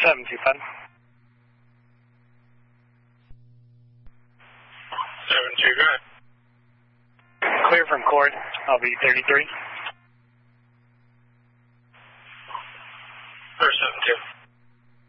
725. 7-2, go ahead. Clear from Cord. I'll be 33. Clear 7-2.